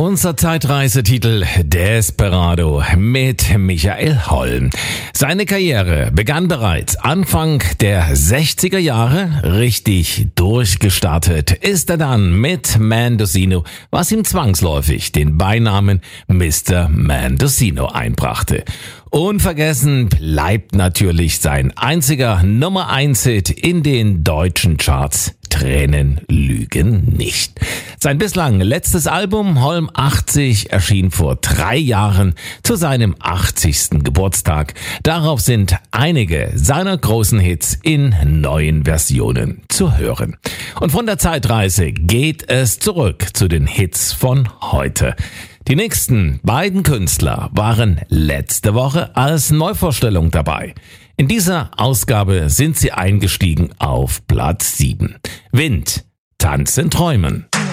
Unser Zeitreisetitel Desperado mit Michael Holm. Seine Karriere begann bereits Anfang der 60er Jahre. Richtig durchgestartet ist er dann mit Mendocino, was ihm zwangsläufig den Beinamen Mr. Mendocino einbrachte. Unvergessen bleibt natürlich sein einziger Nummer 1 Hit in den deutschen Charts. Tränen lügen nicht. Sein bislang letztes Album Holm 80 erschien vor 3 Jahren zu seinem 80. Geburtstag. Darauf sind einige seiner großen Hits in neuen Versionen zu hören. Und von der Zeitreise geht es zurück zu den Hits von heute. Die nächsten beiden Künstler waren letzte Woche als Neuvorstellung dabei. In dieser Ausgabe sind sie eingestiegen auf Platz 7. Wind, Tanz in Träumen.